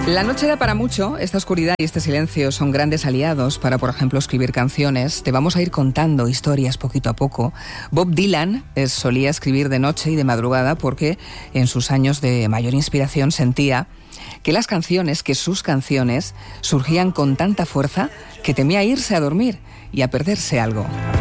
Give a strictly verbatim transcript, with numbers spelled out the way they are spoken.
La noche da para mucho. Esta oscuridad y este silencio son grandes aliados para, por ejemplo, escribir canciones. Te vamos a ir contando historias poquito a poco. Bob Dylan eh, solía escribir de noche y de madrugada porque en sus años de mayor inspiración sentía que las canciones, que sus canciones, surgían con tanta fuerza que temía irse a dormir y a perderse algo.